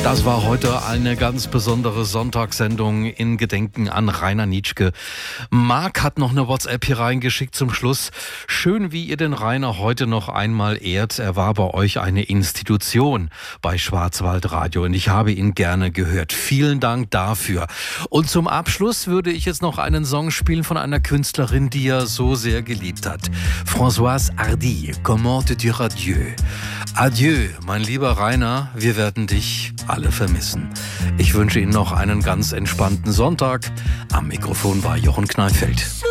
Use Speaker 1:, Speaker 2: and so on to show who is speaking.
Speaker 1: Das war heute eine ganz besondere Sonntagssendung in Gedenken an Rainer Nitschke. Marc hat noch eine WhatsApp hier reingeschickt zum Schluss. Schön, wie ihr den Rainer heute noch einmal ehrt. Er war bei euch eine Institution bei Schwarzwaldradio und ich habe ihn gerne gehört. Vielen Dank dafür. Und zum Abschluss würde ich jetzt noch einen Song spielen von einer Künstlerin, die er so sehr geliebt hat. Françoise Hardy, Comment te dire adieu? Adieu, mein lieber Rainer, wir werden dich alle vermissen. Ich wünsche Ihnen noch einen ganz entspannten Sonntag. Am Mikrofon war Jochen Kneiffeld.